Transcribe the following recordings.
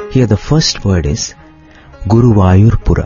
Here the first word is Guruvayurpura.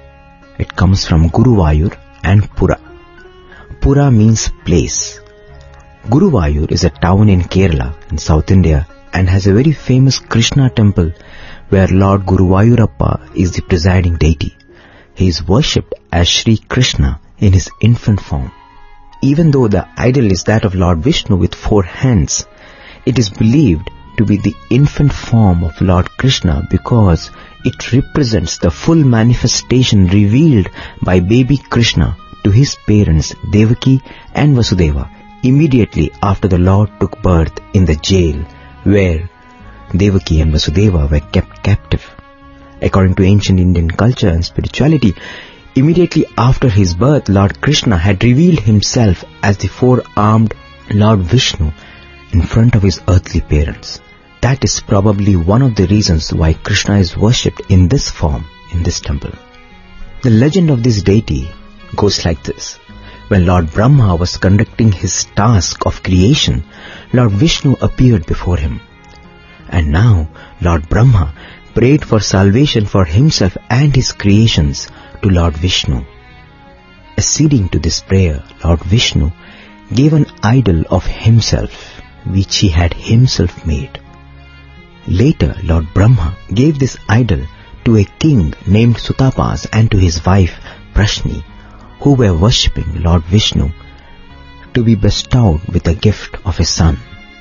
It comes from Guruvayur and Pura. Pura means place. Guruvayur is a town in Kerala in South India and has a very famous Krishna temple where Lord Guruvayurappa is the presiding deity. He is worshipped as Sri Krishna in his infant form. Even though the idol is that of Lord Vishnu with 4 hands, it is believed to be the infant form of Lord Krishna because it represents the full manifestation revealed by baby Krishna to his parents Devaki and Vasudeva immediately after the Lord took birth in the jail where Devaki and Vasudeva were kept captive. According to ancient Indian culture and spirituality, immediately after his birth, Lord Krishna had revealed himself as the 4-armed Lord Vishnu in front of his earthly parents. That is probably one of the reasons why Krishna is worshipped in this form in this temple. The legend of this deity goes like this. When Lord Brahma was conducting his task of creation, Lord Vishnu appeared before him. And now Lord Brahma prayed for salvation for himself and his creations to Lord Vishnu. Acceding to this prayer, Lord Vishnu gave an idol of himself, which he had himself made. Later, Lord Brahma gave this idol to a king named Sutapas and to his wife Prashni, who were worshipping Lord Vishnu, to be bestowed with a gift of a son.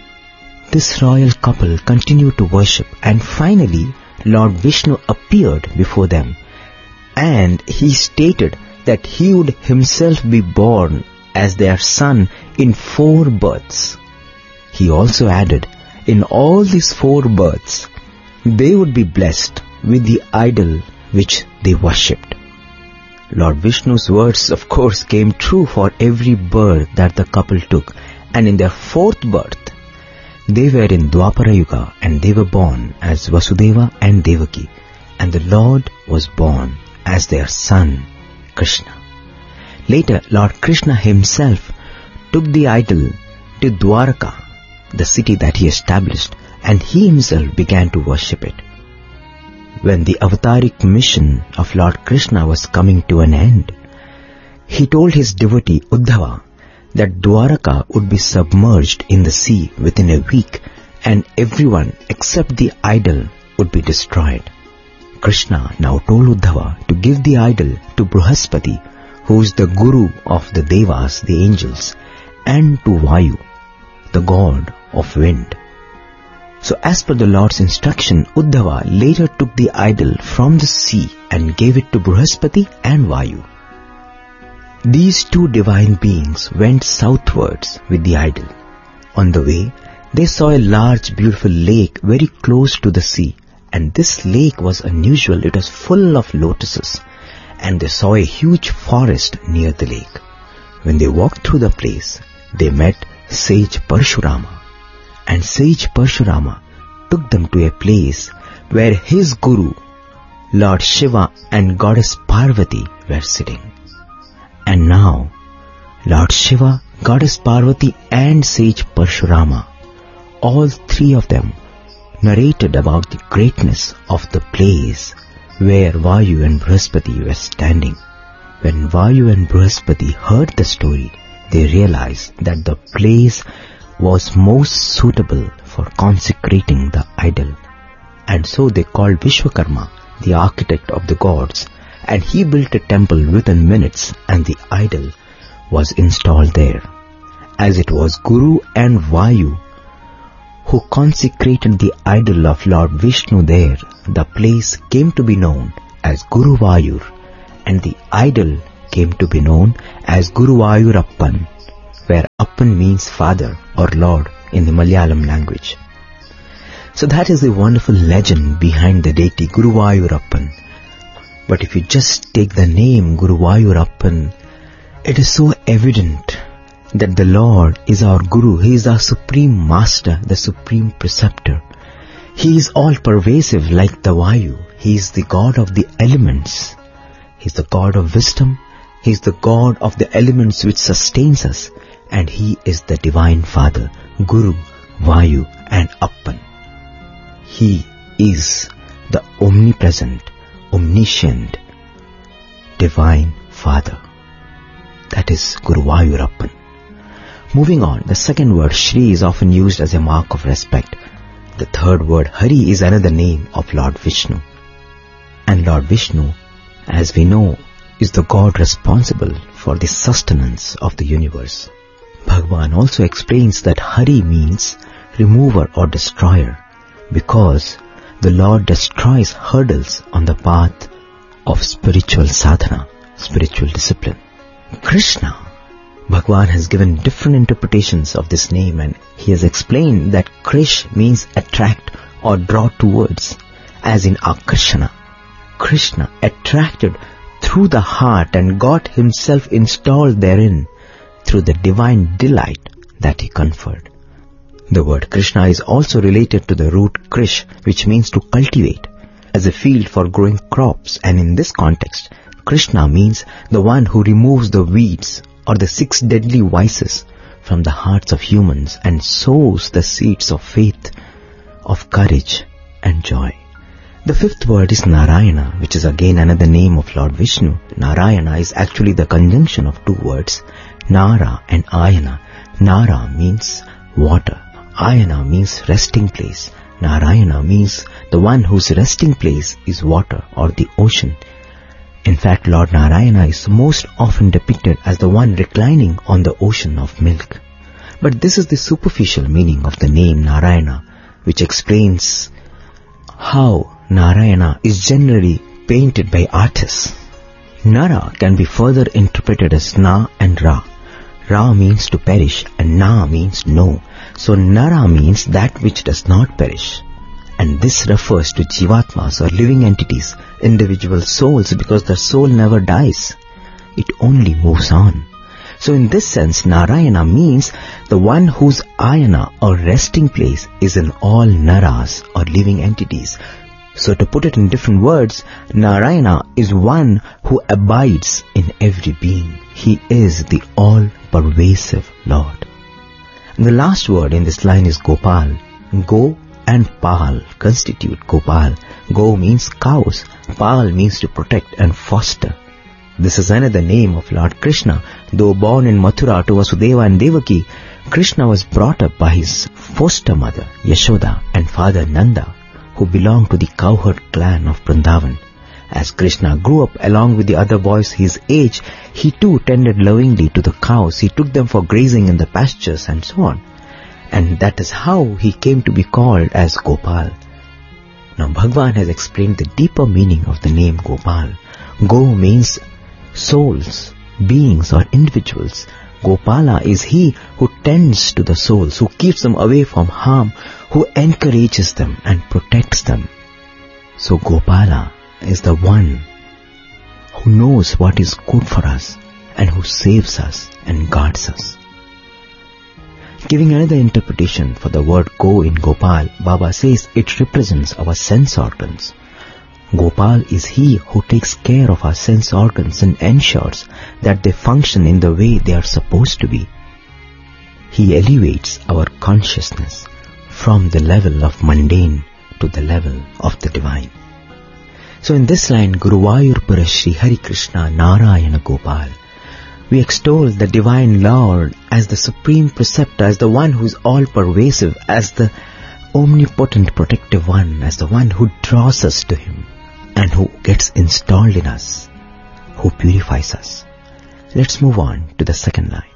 This royal couple continued to worship, and finally Lord Vishnu appeared before them, and he stated that he would himself be born as their son in 4 births. He also added, in all these 4 births, they would be blessed with the idol which they worshipped. Lord Vishnu's words of course came true for every birth that the couple took, and in their 4th birth, they were in Dwapara Yuga and they were born as Vasudeva and Devaki, and the Lord was born as their son, Krishna. Later, Lord Krishna himself took the idol to Dwaraka, the city that he established, and he himself began to worship it. When the avataric mission of Lord Krishna was coming to an end, he told his devotee Uddhava that Dwaraka would be submerged in the sea within a week and everyone except the idol would be destroyed. Krishna now told Uddhava to give the idol to Brihaspati, who is the guru of the Devas, the angels, and to Vayu, the god of wind. So as per the Lord's instruction, Uddhava later took the idol from the sea and gave it to Brihaspati and Vayu. These 2 divine beings went southwards with the idol. On the way, they saw a large beautiful lake very close to the sea, and this lake was unusual. It was full of lotuses, and they saw a huge forest near the lake. When they walked through the place, they met sage Parshurama, and sage Parshurama took them to a place where his guru, Lord Shiva and goddess Parvati were sitting. And now, Lord Shiva, goddess Parvati and sage Parshurama, all 3 of them narrated about the greatness of the place where Vayu and Brihaspati were standing. When Vayu and Brihaspati heard the story, they realized that the place was most suitable for consecrating the idol. And so they called Vishwakarma, the architect of the gods, and he built a temple within minutes and the idol was installed there. As it was Guru and Vayu who consecrated the idol of Lord Vishnu there, the place came to be known as Guruvayur, and the idol came to be known as Guruvayurappan, where Appan means father or Lord in the Malayalam language. So that is the wonderful legend behind the deity Guruvayurappan. But if you just take the name Guruvayurappan, it is so evident that the Lord is our Guru. He is our supreme master, the supreme preceptor. He is all pervasive like the Vayu. He is the God of the elements. He is the God of wisdom. He is the God of the elements which sustains us. And He is the Divine Father, Guru, Vayu and Appan. He is the omnipresent, omniscient, divine Father. That is Guruvayurappan. Moving on, the second word Shri is often used as a mark of respect. The third word Hari is another name of Lord Vishnu. And Lord Vishnu, as we know, is the God responsible for the sustenance of the universe. Bhagavan also explains that Hari means remover or destroyer, because the Lord destroys hurdles on the path of spiritual sadhana, spiritual discipline. Krishna, Bhagavan has given different interpretations of this name, and he has explained that Krish means attract or draw towards, as in Akarshana. Krishna attracted through the heart and got himself installed therein through the divine delight that he conferred. The word Krishna is also related to the root Krish, which means to cultivate, as a field for growing crops, and in this context, Krishna means the one who removes the weeds or the 6 deadly vices from the hearts of humans and sows the seeds of faith, of courage and joy. The fifth word is Narayana, which is again another name of Lord Vishnu. Narayana is actually the conjunction of 2 words, Nara and Ayana. Nara means water. Ayana means resting place. Narayana means the one whose resting place is water or the ocean. In fact, Lord Narayana is most often depicted as the one reclining on the ocean of milk. But this is the superficial meaning of the name Narayana, which explains how Narayana is generally painted by artists. Nara can be further interpreted as Na and Ra. Ra means to perish and Na means no. So Nara means that which does not perish. And this refers to Jivatmas or living entities, individual souls, because the soul never dies. It only moves on. So in this sense, Narayana means the one whose ayana or resting place is in all naras or living entities. So to put it in different words, Narayana is one who abides in every being. He is the all-pervasive Lord. And the last word in this line is Gopal. Go and Pal constitute Gopal. Go means cows. Pal means to protect and foster. This is another name of Lord Krishna. Though born in Mathura to Vasudeva and Devaki, Krishna was brought up by his foster mother Yashoda and father Nanda, who belonged to the cowherd clan of Vrindavan. As Krishna grew up along with the other boys his age, he too tended lovingly to the cows. He took them for grazing in the pastures and so on. And that is how he came to be called as Gopal. Now Bhagavan has explained the deeper meaning of the name Gopal. Go means souls, beings or individuals. Gopala is he who tends to the souls, who keeps them away from harm, who encourages them and protects them. So Gopala is the one who knows what is good for us and who saves us and guards us. Giving another interpretation for the word go in Gopal, Baba says it represents our sense organs. Gopal is he who takes care of our sense organs and ensures that they function in the way they are supposed to be. He elevates our consciousness from the level of mundane to the level of the divine. So in this line, Guruvayurpura Shri Hari Krishna Narayana Gopal, we extol the divine Lord as the supreme preceptor, as the one who is all-pervasive, as the omnipotent protective one, as the one who draws us to him and who gets installed in us, who purifies us. Let's move on to the second line.